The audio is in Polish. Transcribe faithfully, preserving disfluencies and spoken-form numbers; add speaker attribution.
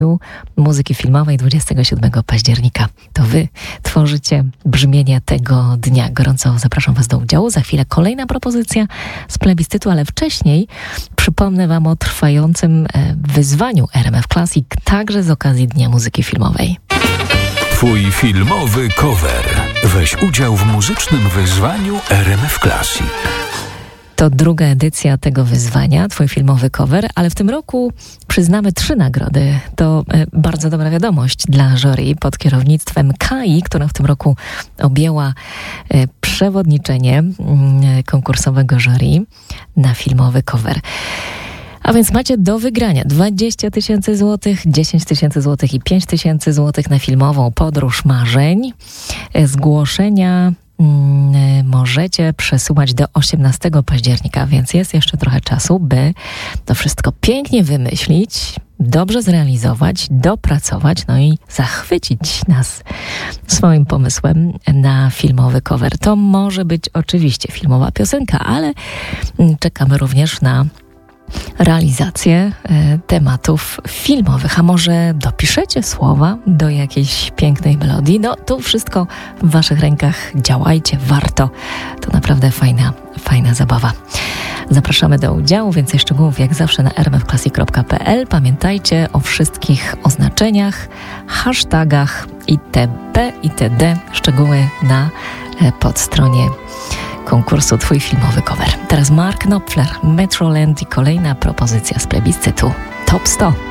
Speaker 1: muzyki filmowej dwudziestego siódmego października. To wy tworzycie brzmienie tego dnia. Gorąco zapraszam was do udziału. Za chwilę kolejna propozycja z plebiscytu, ale wcześniej przypomnę wam o trwającym wyzwaniu R M F Classic, także z okazji Dnia Muzyki Filmowej.
Speaker 2: Twój filmowy cover. Weź udział w muzycznym wyzwaniu R M F Classic.
Speaker 1: To druga edycja tego wyzwania, twój filmowy cover, ale w tym roku przyznamy trzy nagrody. To e, bardzo dobra wiadomość dla jury pod kierownictwem Kai, która w tym roku objęła e, przewodniczenie e, konkursowego jury na filmowy cover. A więc macie do wygrania dwadzieścia tysięcy złotych, dziesięć tysięcy złotych i pięć tysięcy złotych na filmową Podróż Marzeń. E, zgłoszenia możecie przesyłać do osiemnastego października, więc jest jeszcze trochę czasu, by to wszystko pięknie wymyślić, dobrze zrealizować, dopracować, no i zachwycić nas swoim pomysłem na filmowy cover. To może być oczywiście filmowa piosenka, ale czekamy również na realizację e, tematów filmowych. A może dopiszecie słowa do jakiejś pięknej melodii? No, tu wszystko w waszych rękach. Działajcie, warto. To naprawdę fajna, fajna zabawa. Zapraszamy do udziału. Więcej szczegółów jak zawsze na r m f classic kropka p l. Pamiętajcie o wszystkich oznaczeniach, hashtagach itp. itd. Szczegóły na e, podstronie konkursu Twój filmowy cover. Teraz Mark Knopfler, Metroland i kolejna propozycja z plebiscytu Top sto.